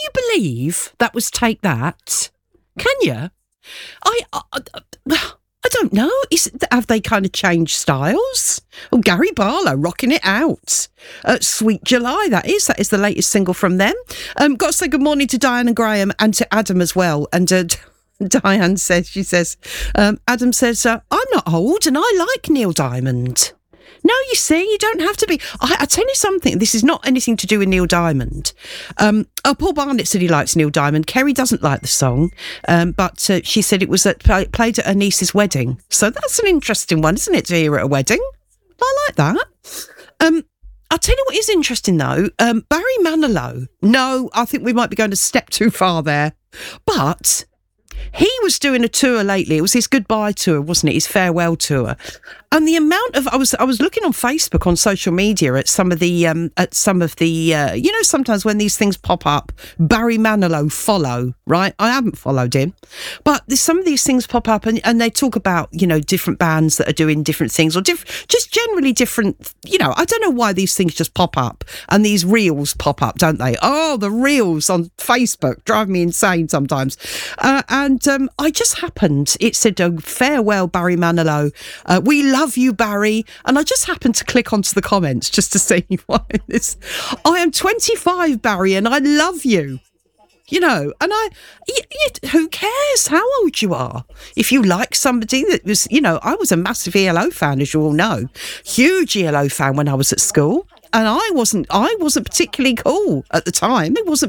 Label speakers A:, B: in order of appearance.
A: you believe that was Take That? Can you? I don't know. Have they kind of changed styles? Oh, Gary Barlow rocking it out. Sweet July, that is the latest single from them. Got to say good morning to Diane and Graham and to Adam as well. And Diane says, Adam says, I'm not old and I like Neil Diamond. No, you see, you don't have to be. I tell you something, this is not anything to do with Neil Diamond. Paul Barnett said he likes Neil Diamond. Kerry doesn't like the song, but she said it was played at her niece's wedding. So that's an interesting one, isn't it, to hear at a wedding? I like that. I'll tell you what is interesting, though. Barry Manilow. No, I think we might be going a step too far there. But he was doing a tour lately. It was his goodbye tour, wasn't it? His farewell tour. And the amount of I was looking on Facebook, on social media, at some of the you know, sometimes when these things pop up, Barry Manilow follow, right? I haven't followed him, but some of these things pop up and they talk about, you know, different bands that are doing different things or just generally different. You know, I don't know why these things just pop up and these reels pop up, don't they? Oh, the reels on Facebook drive me insane sometimes. And I just happened. It said, "Farewell, Barry Manilow. We love you, Barry." And I just happened to click onto the comments just to see why this. I am 25, Barry, and I love you. You know, and who cares how old you are? If you like somebody that was, you know, I was a massive ELO fan, as you all know, huge ELO fan when I was at school. And I wasn't particularly cool at the time. It wasn't